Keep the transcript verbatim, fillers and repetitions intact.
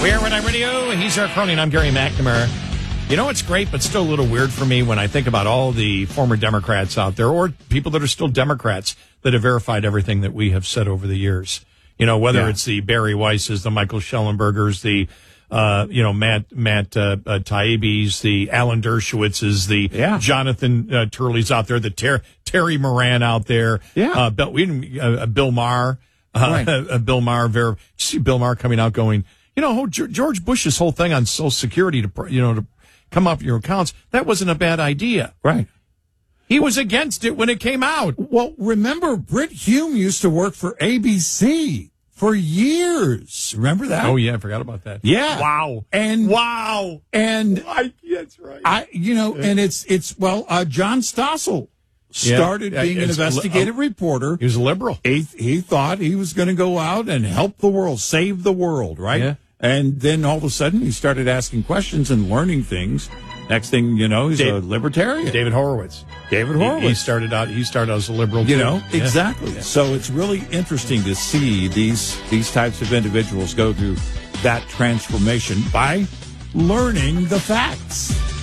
We're Red Eye Radio. He's Eric Cronin. I'm Gary McNamara. You know, it's great, but still a little weird for me when I think about all the former Democrats out there or people that are still Democrats that have verified everything that we have said over the years. You know, whether yeah. it's the Barry Weisses, the Michael Schellenbergers, the, uh, you know, Matt, Matt, uh, uh Taibbi's, the Alan Dershowitz's, the yeah. Jonathan uh, Turley's out there, the Ter- Terry Moran out there. Yeah. Uh, Bill, we didn't, uh, Bill Maher, uh, right. uh, Bill Maher, ver- you see Bill Maher coming out going, you know, George Bush's whole thing on Social Security to, you know, to come up your accounts, that wasn't a bad idea. Right. He was against it when it came out. Well, remember, Brit Hume used to work for A B C for years. Remember that? Oh, yeah, I forgot about that. Yeah. Wow. And wow. And I, that's right. I, you know, and it's, it's, well, uh, John Stossel started yeah. being an investigative li- reporter. He was a liberal. He, he thought he was going to go out and help the world, save the world, right? Yeah. And then all of a sudden he started asking questions and learning things. Next thing you know, he's David, a libertarian. David Horowitz. David Horowitz. He, he started out. He started out as a liberal. You too. know yeah. exactly. Yeah. So it's really interesting to see these these types of individuals go through that transformation by learning the facts.